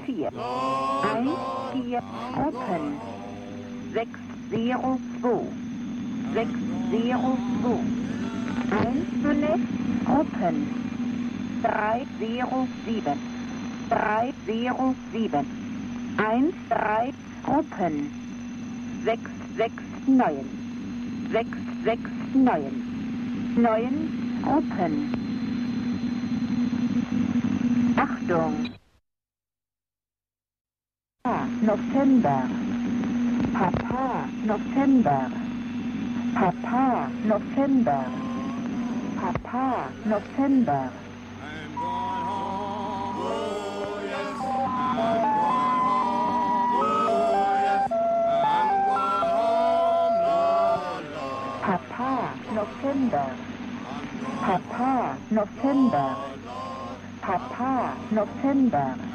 4, 1, 4, Gruppen, 6, 0, 2, 6, 0, 2, 1 zunächst, Gruppen, 3, 0, 7, 3, 0, 7, 1, 3, Gruppen, 6, 6, 9, 6, 6, 9, 9, Gruppen. Achtung! November, Papa, November, Papa, November, Papa, November. Papa, November, Papa, November, Papa, November.